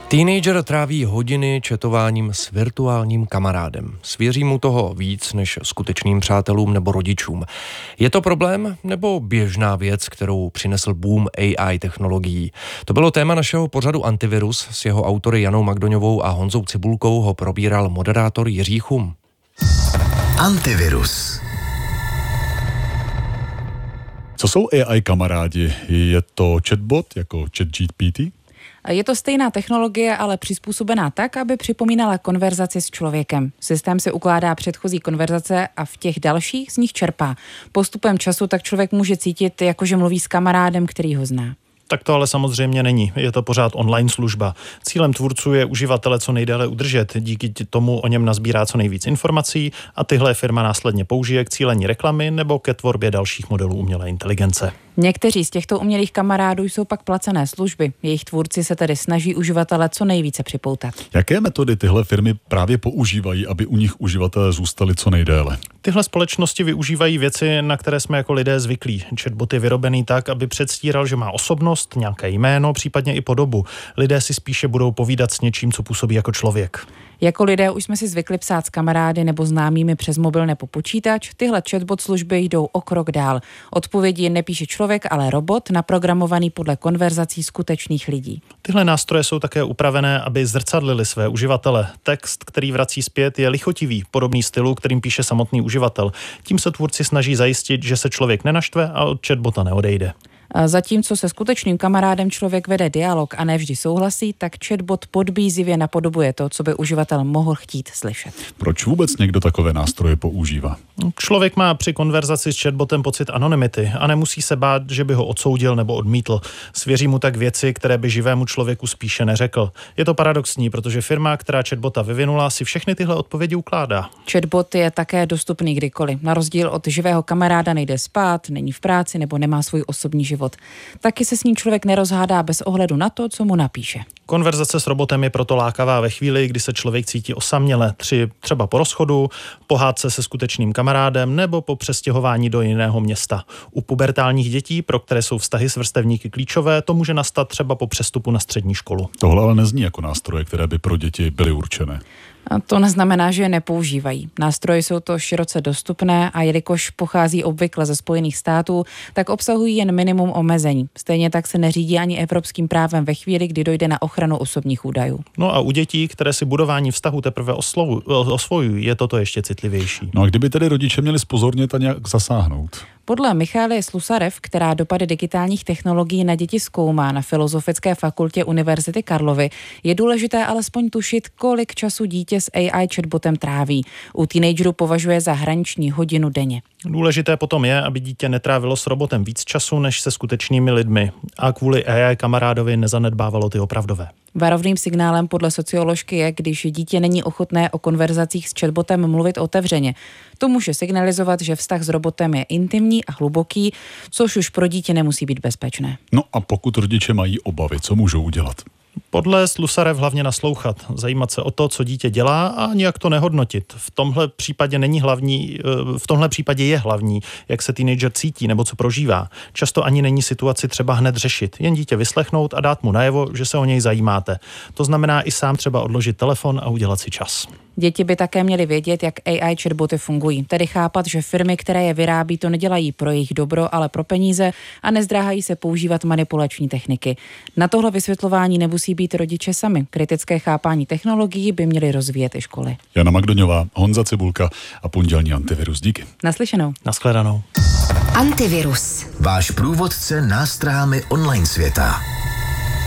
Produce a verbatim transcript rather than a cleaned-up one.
Teenager tráví hodiny chatováním s virtuálním kamarádem. Svěří mu toho víc než skutečným přátelům nebo rodičům. Je to problém nebo běžná věc, kterou přinesl boom A I technologií? To bylo téma našeho pořadu Antivirus. S jeho autory Janou Magdoňovou a Honzou Cibulkou ho probíral moderátor Jiří Chum. Antivirus. Co jsou A I kamarádi? Je to chatbot jako ChatGPT? Je to stejná technologie, ale přizpůsobená tak, aby připomínala konverzaci s člověkem. Systém si ukládá předchozí konverzace a v těch dalších z nich čerpá. Postupem času tak člověk může cítit, jakože mluví s kamarádem, který ho zná. Tak to ale samozřejmě není. Je to pořád online služba. Cílem tvůrců je uživatele co nejdéle udržet. Díky tomu o něm nazbírá co nejvíc informací a tyhle firma následně použije k cílení reklamy nebo ke tvorbě dalších modelů umělé inteligence. Někteří z těchto umělých kamarádů jsou pak placené služby. Jejich tvůrci se tedy snaží uživatele co nejvíce připoutat. Jaké metody tyhle firmy právě používají, aby u nich uživatelé zůstali co nejdéle? Tyhle společnosti využívají věci, na které jsme jako lidé zvyklí. Chatbot je vyrobený tak, aby předstíral, že má osobnost, nějaké jméno, případně i podobu. Lidé si spíše budou povídat s něčím, co působí jako člověk. Jako lidé už jsme si zvykli psát s kamarády nebo známými přes mobil nebo počítač, tyhle chatbot služby jdou o krok dál. Odpovědi nepíše člověk, ale robot, naprogramovaný podle konverzací skutečných lidí. Tyhle nástroje jsou také upravené, aby zrcadlili své uživatele. Text, který vrací zpět, je lichotivý, podobný stylu, kterým píše samotný uživatel. Tím se tvůrci snaží zajistit, že se člověk nenaštve a od chatbota neodejde. Zatímco se skutečným kamarádem člověk vede dialog a nevždy souhlasí, tak chatbot podbízivě napodobuje to, co by uživatel mohl chtít slyšet. Proč vůbec někdo takové nástroje používá? Člověk má při konverzaci s chatbotem pocit anonymity a nemusí se bát, že by ho odsoudil nebo odmítl. Svěří mu tak věci, které by živému člověku spíše neřekl. Je to paradoxní, protože firma, která chatbota vyvinula, si všechny tyhle odpovědi ukládá. Chatbot je také dostupný kdykoliv. Na rozdíl od živého kamaráda nejde spát, není v práci nebo nemá svůj osobní život. Taky se s ním člověk nerozhádá bez ohledu na to, co mu napíše. Konverzace s robotem je proto lákavá ve chvíli, kdy se člověk cítí osaměle, tři, třeba po rozchodu, po hádce se skutečným kamarádem nebo po přestěhování do jiného města. U pubertálních dětí, pro které jsou vztahy s vrstevníky klíčové, to může nastat třeba po přestupu na střední školu. Tohle ale nezní jako nástroje, které by pro děti byly určené. A to neznamená, že je nepoužívají. Nástroje jsou to široce dostupné a jelikož pochází obvykle ze Spojených států, tak obsahují jen minimum omezení. Stejně tak se neřídí ani evropským právem ve chvíli, kdy dojde na ochranu osobních údajů. No a u dětí, které si budování vztahu teprve oslovu, osvojují, je toto ještě citlivější. No a kdyby tedy rodiče měli zpozornět a nějak zasáhnout? Podle Michaely Slusarev, která dopady digitálních technologií na děti zkoumá na Filozofické fakultě Univerzity Karlovy, je důležité alespoň tušit, kolik času dítě s A I chatbotem tráví. U teenagerů považuje za hraniční hodinu denně. Důležité potom je, aby dítě netrávilo s robotem víc času než se skutečnými lidmi a kvůli A I kamarádovi nezanedbávalo ty opravdové. Varovným signálem podle socioložky je, když dítě není ochotné o konverzacích s chatbotem mluvit otevřeně. To může signalizovat, že vztah s robotem je intimní a hluboký, což už pro dítě nemusí být bezpečné. No a pokud rodiče mají obavy, co můžou udělat? Podle Slusarev hlavně naslouchat, zajímat se o to, co dítě dělá a nějak to nehodnotit. V tomhle případě není hlavní, v tomhle případě je hlavní, jak se teenager cítí nebo co prožívá. Často ani není situaci třeba hned řešit, jen dítě vyslechnout a dát mu najevo, že se o něj zajímáte. To znamená i sám třeba odložit telefon a udělat si čas. Děti by také měly vědět, jak A I chatboty fungují, tedy chápat, že firmy, které je vyrábí, to nedělají pro jejich dobro, ale pro peníze a nezdráhají se používat manipulační techniky. Na tohle vysvětlování nemusí být rodiče sami. Kritické chápání technologií by měly rozvíjet i školy. Jana Magdoňová, Honza Cibulka a pondělní Antivirus. Díky. Naslyšenou. Nashledanou. Antivirus. Váš průvodce nástrahami online světa.